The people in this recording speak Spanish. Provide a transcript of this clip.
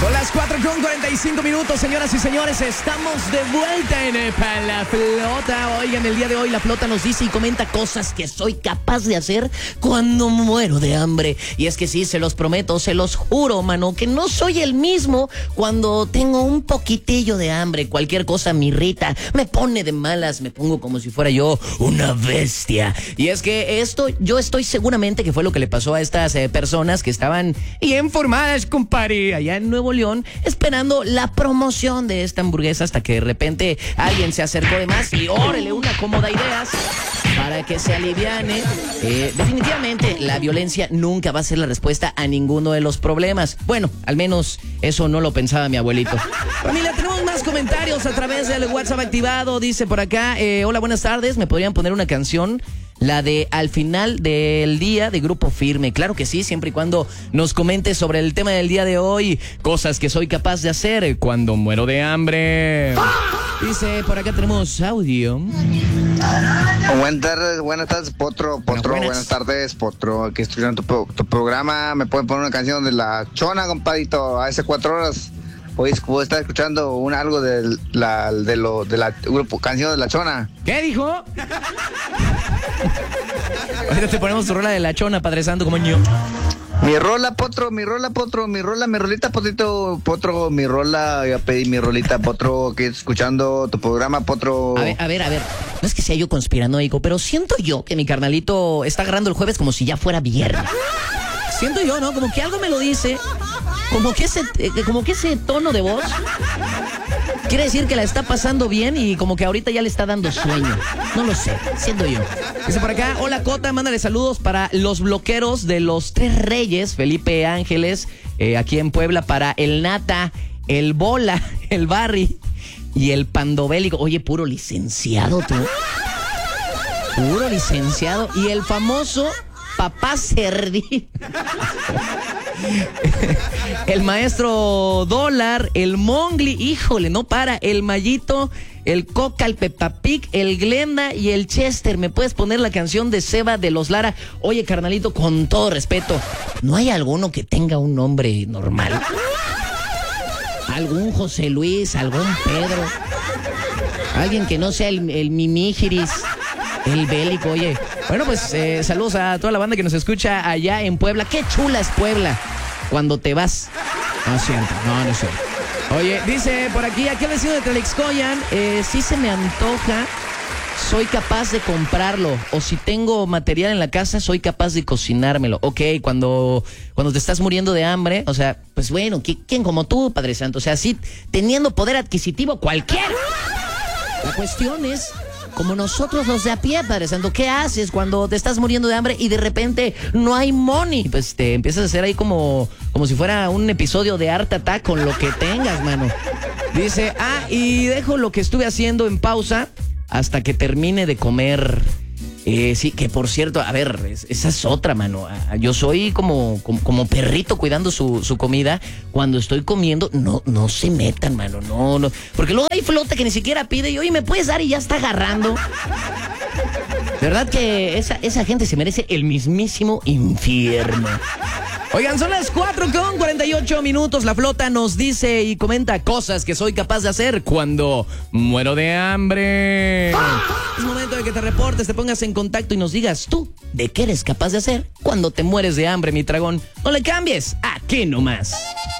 Son las 4:45, señoras y señores. Estamos de vuelta en la Flota. Oigan, el día de hoy la Flota nos dice y comenta cosas que soy capaz de hacer cuando muero de hambre. Y es que sí, se los prometo, se los juro, mano, que no soy el mismo cuando tengo un poquitillo de hambre. Cualquier cosa me irrita, me pone de malas, me pongo como si fuera yo una bestia. Y es que esto, yo estoy seguramente que fue lo que le pasó a estas personas que estaban bien formadas, compadre, allá en Nuevo León, esperando la promoción de esta hamburguesa, hasta que de repente alguien se acercó de más y órale, una cómoda ideas para que se aliviane. Definitivamente la violencia nunca va a ser la respuesta a ninguno de los problemas. Bueno, al menos eso no lo pensaba mi abuelito. Familia, tenemos más comentarios a través del WhatsApp activado. Dice por acá, hola, buenas tardes, ¿me podrían poner una canción? La de Al Final del Día de Grupo Firme. Claro que sí, siempre y cuando nos comentes sobre el tema del día de hoy. Cosas que soy capaz de hacer cuando muero de hambre. Dice, por acá tenemos audio. Buenas tardes, Potro. Buenas tardes, Potro. Aquí estoy escuchando tu programa. ¿Me pueden poner una canción de La Chona, compadito? Hace 4 horas. Hoy estar escuchando algo de la grupo canción de La Chona. ¿Qué dijo? Ahorita te ponemos tu rola de La Chona, Padre Santo, como niño. Mi rolita, Potro, mi rola, ya pedí mi rolita, Potro, aquí escuchando tu programa, Potro. A ver, no es que sea yo conspiranoico, pero siento yo que mi carnalito está agarrando el jueves como si ya fuera viernes. Siento yo, ¿no? Como que algo me lo dice, como que ese tono de voz quiere decir que la está pasando bien y como que ahorita ya le está dando sueño. No lo sé, siento yo. Dice por acá, hola Cota, mándale saludos para los bloqueros de los Tres Reyes, Felipe Ángeles, aquí en Puebla, para el Nata, el Bola, el Barry y el Pandobélico. Oye, puro licenciado tú. Puro licenciado. Y el famoso Papá Cerdí. El maestro Dólar, el Mongli, híjole, no para, el Mayito, el Coca, el Peppa Pig, el Glenda y el Chester. ¿Me puedes poner la canción de Seba de los Lara? Oye, carnalito, con todo respeto, ¿no hay alguno que tenga un nombre normal? ¿Algún José Luis, algún Pedro? Alguien que no sea el Mimigiris, el Bélico, oye. Bueno, pues saludos a toda la banda que nos escucha allá en Puebla. Qué chula es Puebla cuando te vas. No siento, no sé. Oye, dice por aquí, aquel vecino de Tlalixcoyan, sí se me antoja, soy capaz de comprarlo. O si tengo material en la casa, soy capaz de cocinármelo. Ok, cuando te estás muriendo de hambre, o sea, pues bueno, ¿quién como tú, Padre Santo? O sea, sí, teniendo poder adquisitivo cualquiera. La cuestión es, como nosotros los de a pie, Padre Santo, ¿qué haces cuando te estás muriendo de hambre y de repente no hay money? Pues te empiezas a hacer ahí como si fuera un episodio de Art Attack con lo que tengas, mano. Dice, y dejo lo que estuve haciendo en pausa hasta que termine de comer. Sí, que por cierto, a ver, esa es otra, mano. Yo soy como perrito cuidando su comida. Cuando estoy comiendo, no se metan, mano, no. Porque luego hay flota que ni siquiera pide y, oye, ¿me puedes dar? Y ya está agarrando. ¿Verdad que esa gente se merece el mismísimo infierno? Oigan, son las 4:48. La Flota nos dice y comenta cosas que soy capaz de hacer cuando muero de hambre. Es momento de que te reportes, te pongas en contacto y nos digas tú de qué eres capaz de hacer cuando te mueres de hambre, mi dragón. No le cambies, aquí nomás.